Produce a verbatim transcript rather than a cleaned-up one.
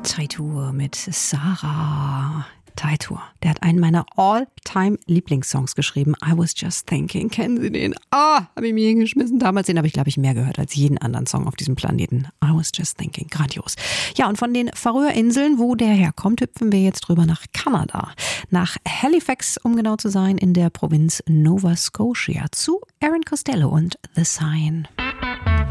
Teitur mit Sarah. Teitur, der hat einen meiner All-Time-Lieblingssongs geschrieben. I Was Just Thinking. Kennen Sie den? Ah, habe ich mir hingeschmissen. Damals den habe ich, glaube ich, mehr gehört als jeden anderen Song auf diesem Planeten. I Was Just Thinking. Grandios. Ja, und von den Färöerinseln, wo der herkommt, hüpfen wir jetzt rüber nach Kanada. Nach Halifax, um genau zu sein, in der Provinz Nova Scotia. Zu Aaron Costello und The Sign.